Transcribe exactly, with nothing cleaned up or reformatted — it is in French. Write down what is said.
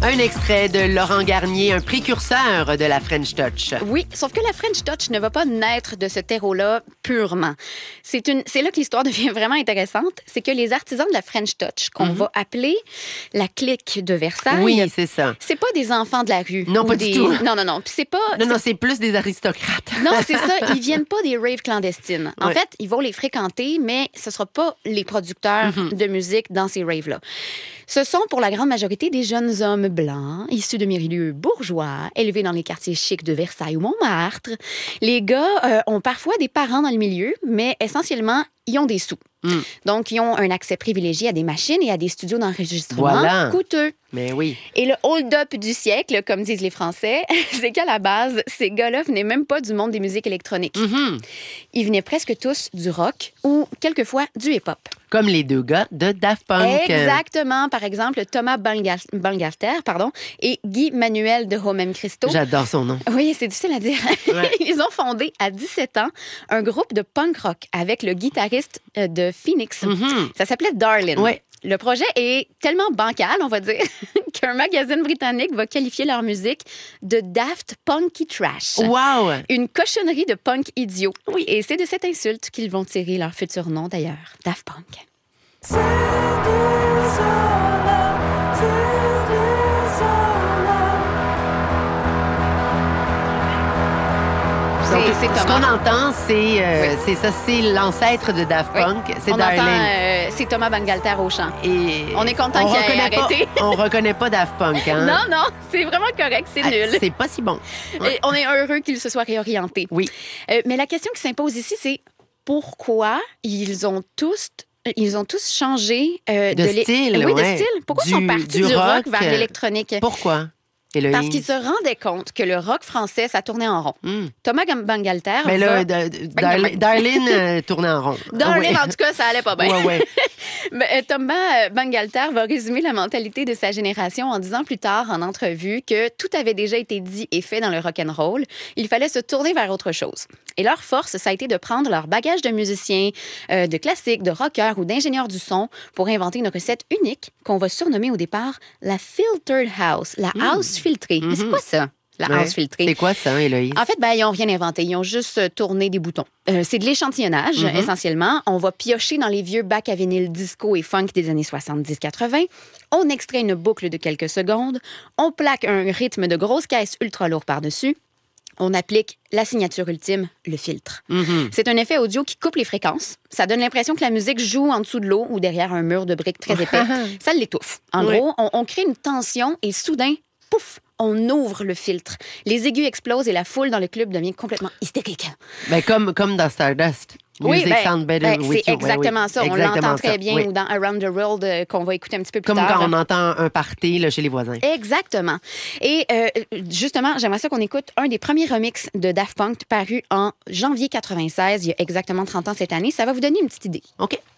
Un extrait de Laurent Garnier, un précurseur de la French Touch. Oui, sauf que la French Touch ne va pas naître de ce terreau-là purement. C'est, une, c'est là que l'histoire devient vraiment intéressante. C'est que les artisans de la French Touch, qu'on mm-hmm. va appeler la clique de Versailles... Oui, c'est ça. C'est pas des enfants de la rue. Non, pas des... du tout. Non, non, non. Puis c'est pas... Non, c'est... non, c'est plus des aristocrates. Non, c'est ça. Ils viennent pas des raves clandestines. En ouais. fait, ils vont les fréquenter, mais ce sera pas les producteurs mm-hmm. de musique dans ces raves-là. Ce sont pour la grande majorité des jeunes hommes blancs, issus de milieux bourgeois, élevés dans les quartiers chics de Versailles ou Montmartre. Les gars euh, ont parfois des parents dans le milieu, mais essentiellement, ils ont des sous. Mm. Donc, ils ont un accès privilégié à des machines et à des studios d'enregistrement voilà. coûteux. Mais oui. Et le hold-up du siècle, comme disent les Français, c'est qu'à la base, ces gars-là venaient même pas du monde des musiques électroniques. Mm-hmm. Ils venaient presque tous du rock ou quelquefois du hip-hop. Comme les deux gars de Daft Punk. Exactement. Par exemple, Thomas Bangal- Bangalter pardon, et Guy Manuel de Homem Christo. J'adore son nom. Oui, c'est difficile à dire. Ouais. Ils ont fondé à dix-sept ans un groupe de punk rock avec le guitariste de Phoenix. Mm-hmm. Ça s'appelait Darlin. Oui. Le projet est tellement bancal, on va dire, qu'un magazine britannique va qualifier leur musique de Daft Punky Trash. Wow! Une cochonnerie de punk idiot. Oui. Et c'est de cette insulte qu'ils vont tirer leur futur nom, d'ailleurs, Daft Punk. Donc, c'est, c'est ce qu'on entend, c'est, euh, oui. c'est ça, c'est l'ancêtre de Daft Punk. Oui. C'est on Darlin. Entend, euh, c'est Thomas Bangalter au chant. Et on est content on qu'il ait arrêté. Pas, on reconnaît pas Daft Punk, hein? Non, non, c'est vraiment correct, c'est ah, nul. C'est pas si bon. Ouais. Et on est heureux qu'il se soit réorienté. Oui. Euh, mais la question qui s'impose ici, c'est pourquoi ils ont tous... Ils ont tous changé euh, de, de style. Oui, ouais. de style. Pourquoi du, ils sont partis du, du rock, rock vers l'électronique? Pourquoi? Héloïse. Parce qu'ils se rendaient compte que le rock français, ça tournait en rond. Mm. Thomas Bangalter... Mais là, va... Darlin, Darlin euh, tournait en rond. Darlin, ah, ouais. en tout cas, ça allait pas bien. Ouais, ouais. Mais, Thomas Bangalter va résumer la mentalité de sa génération en disant plus tard en entrevue que tout avait déjà été dit et fait dans le rock'n'roll. Il fallait se tourner vers autre chose. Et leur force, ça a été de prendre leur bagage de musiciens, euh, de classiques, de rockers ou d'ingénieurs du son pour inventer une recette unique qu'on va surnommer au départ la Filtered House, la mm. house filtrée. Mm-hmm. Mais c'est quoi ça? La ouais. house filtrée. C'est quoi ça, Héloïse? En fait, ben, ils n'ont rien inventé. Ils ont juste tourné des boutons. Euh, c'est de l'échantillonnage, mm-hmm. essentiellement. On va piocher dans les vieux bacs à vinyle disco et funk des années soixante-dix quatre-vingt. On extrait une boucle de quelques secondes. On plaque un rythme de grosse caisse ultra lourd par-dessus. On applique la signature ultime, le filtre. Mm-hmm. C'est un effet audio qui coupe les fréquences. Ça donne l'impression que la musique joue en dessous de l'eau ou derrière un mur de briques très épais. Ça l'étouffe. En oui. gros, on, on crée une tension et soudain, pouf, on ouvre le filtre. Les aigus explosent et la foule dans le club devient complètement hystérique. Ben, comme, comme dans Stardust. Music oui, ben, sound better ben, with c'est you. exactement ouais, ça. oui. On exactement l'entend très ça. bien oui. ou dans Around the World euh, qu'on va écouter un petit peu plus Comme tard. Comme quand on entend un party là, chez les voisins. Exactement. Et euh, justement, j'aimerais ça qu'on écoute un des premiers remixes de Daft Punk paru en janvier quatre-vingt-seize, il y a exactement trente ans cette année. Ça va vous donner une petite idée. OK.